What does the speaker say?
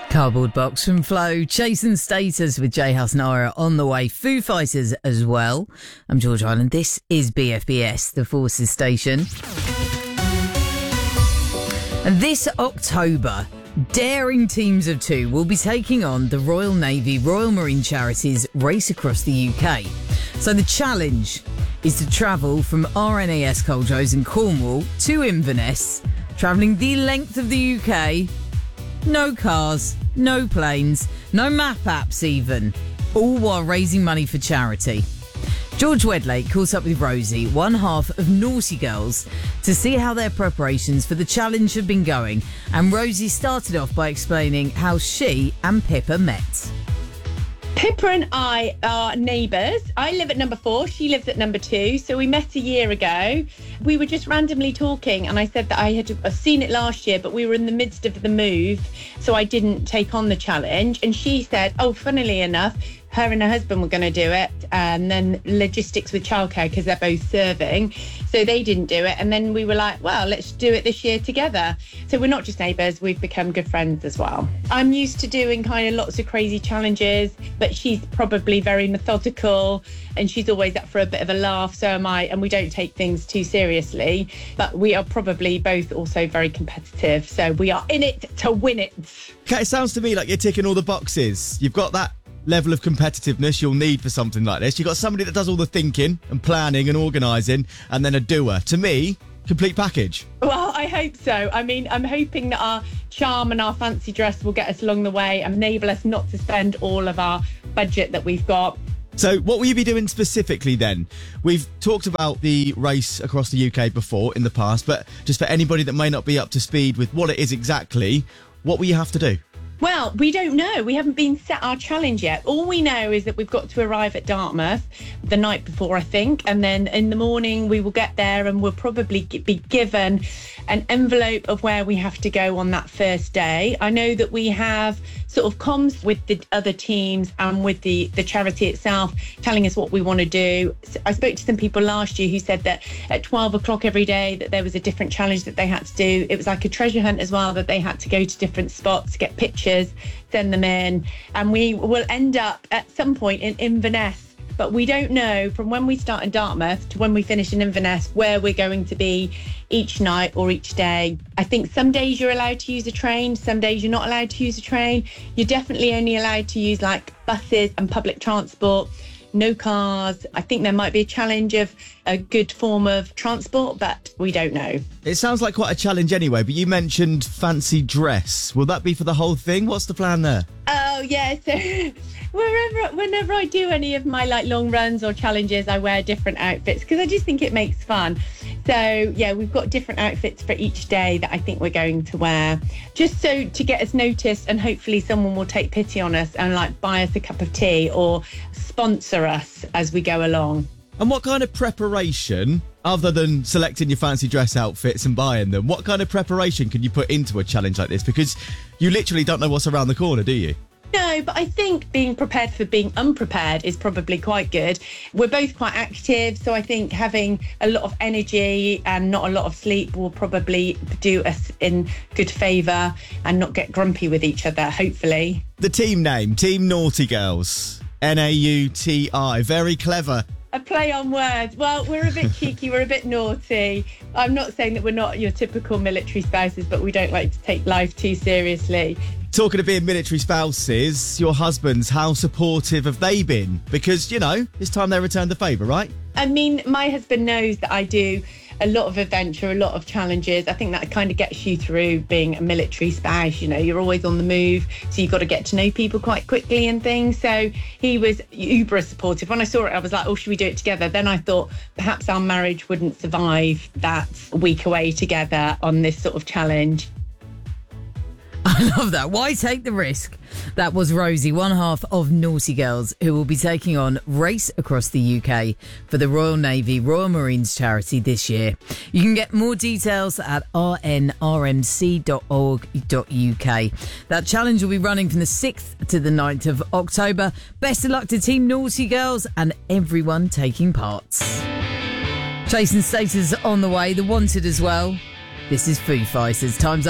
Cardboard Box from Flow, Chasing Status with J House Nara on the way. Foo Fighters as well. I'm George Island. This is BFBS, the Forces Station. And this October, daring teams of two will be taking on the Royal Navy Royal Marine Charities Race Across the UK. So the challenge is to travel from RNAS Culdrose in Cornwall to Inverness, travelling the length of the UK. No cars, no planes, no map apps even, all while raising money for charity. George Wedlake caught up with Rosie, one half of Naughty Girls, to see how their preparations for the challenge have been going, and Rosie started off by explaining how she and Pippa met. Pippa and I are neighbours. I live at number 4, she lives at number 2, so we met a year ago. We were just randomly talking, and I said that I had seen it last year, but we were in the midst of the move, so I didn't take on the challenge. And she said, oh, funnily enough, her and her husband were going to do it, and then logistics with childcare because they're both serving, so they didn't do it. And then we were like, well, let's do it this year together. So we're not just neighbours, we've become good friends as well. I'm used to doing kind of lots of crazy challenges, but she's probably very methodical and she's always up for a bit of a laugh, so am I, and we don't take things too seriously, but we are probably both also very competitive, so we are in it to win it. Okay, it sounds to me like you're ticking all the boxes. You've got that level of competitiveness you'll need for something like this. You've got somebody that does all the thinking and planning and organising, and then a doer. To me, complete package. Well, I hope so. I mean, I'm hoping that our charm and our fancy dress will get us along the way and enable us not to spend all of our budget that we've got. So what will you be doing specifically then? We've talked about the race across the UK before in the past, but just for anybody that may not be up to speed with what it is exactly, what will you have to do? Well, we don't know. We haven't been set our challenge yet. All we know is that we've got to arrive at Dartmouth the night before, I think. And then in the morning we will get there and we'll probably be given an envelope of where we have to go on that first day. I know that we have sort of comms with the other teams and with the charity itself, telling us what we want to do. I spoke to some people last year who said that at 12 o'clock every day that there was a different challenge that they had to do. It was like a treasure hunt as well, that they had to go to different spots, get pictures, send them in, and we will end up at some point in Inverness. But we don't know from when we start in Dartmouth to when we finish in Inverness where we're going to be each night or each day. I think some days you're allowed to use a train, some days you're not allowed to use a train. You're definitely only allowed to use like buses and public transport, no cars. I think there might be a challenge of a good form of transport, but we don't know. It sounds like quite a challenge anyway, but you mentioned fancy dress. Will that be for the whole thing? What's the plan there? Oh, yeah, so whenever I do any of my like long runs or challenges, I wear different outfits because I just think it makes fun. So, yeah, we've got different outfits for each day that I think we're going to wear, just so to get us noticed, and hopefully someone will take pity on us and like buy us a cup of tea or sponsor us as we go along. And what kind of preparation, other than selecting your fancy dress outfits and buying them, what kind of preparation can you put into a challenge like this? Because you literally don't know what's around the corner, do you? No, but I think being prepared for being unprepared is probably quite good. We're both quite active, so I think having a lot of energy and not a lot of sleep will probably do us in good favour and not get grumpy with each other, hopefully. The team name, Team Naughty Girls. Nauti. Very clever. A play on words. Well, we're a bit cheeky, we're a bit naughty. I'm not saying that we're not your typical military spouses, but we don't like to take life too seriously. Talking of being military spouses, your husbands, how supportive have they been? Because, you know, it's time they returned the favour, right? I mean, my husband knows that I do a lot of adventure, a lot of challenges. I think that kind of gets you through being a military spouse. You know, you're always on the move, so you've got to get to know people quite quickly and things. So he was uber supportive. When I saw it, I was like, oh, should we do it together? Then I thought perhaps our marriage wouldn't survive that week away together on this sort of challenge. I love that. Why take the risk? That was Rosie, one half of Naughty Girls, who will be taking on Race Across the UK for the Royal Navy Royal Marines charity this year. You can get more details at rnrmc.org.uk. That challenge will be running from the 6th to the 9th of October. Best of luck to Team Naughty Girls and everyone taking part. Chasing Status on the way, The Wanted as well. This is Foo Fighters. Time's up.